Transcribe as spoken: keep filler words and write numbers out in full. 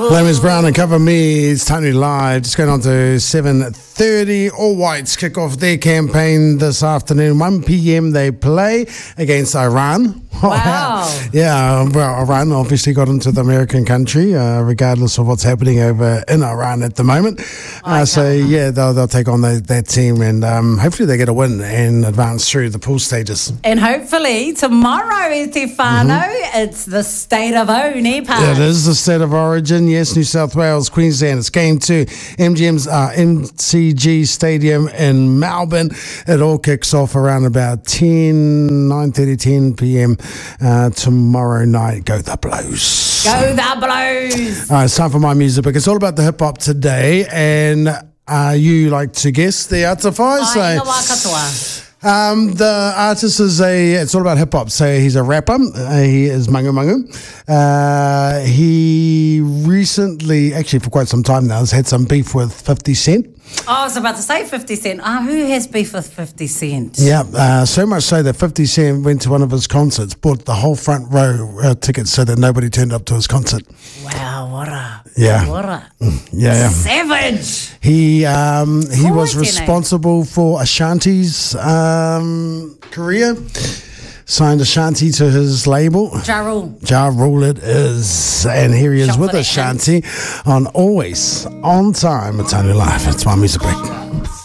Lemons Brown and Cover Me. It's Tony Live. Just going on to seven thirty. All Whites kick off their campaign this afternoon. one p.m. they play against Iran. Wow. Yeah, well, Iran obviously got into the American country, uh, regardless of what's happening over in Iran at the moment. Uh, so, yeah, they'll, they'll take on the, that team and um, hopefully they get a win and advance through the pool stages. And hopefully tomorrow, Stefano, mm-hmm. it's the State of Origin. It is the State of Origin, yes, New South Wales, Queensland. It's game two, M G M's uh, M C G Stadium in Melbourne. It all kicks off around about ten, nine thirty, ten p.m. Uh, tomorrow night. Go the Blues. Go the Blues. All right, it's time for my music book. It's all about the hip hop today, and uh, you like to guess the artifice. So, um, the artist is a. It's all about hip hop. So he's a rapper. Uh, he is Mangu Mangu. Uh, he recently, actually for quite some time now, has had some beef with fifty Cent. Oh, I was about to say fifty Cent. Oh, who has beef with fifty Cent? Yeah, uh, so much so that fifty Cent went to one of his concerts, bought the whole front row uh, tickets so that nobody turned up to his concert. Wow, what a yeah, what a yeah, yeah. savage. He um, he Cool, was responsible for Ashanti's um, career. Signed Ashanti to his label. Ja Rule. Ja Rule it is. And here he is Shot with for the Ashanti on Always On Time. It's only life. It's my music break.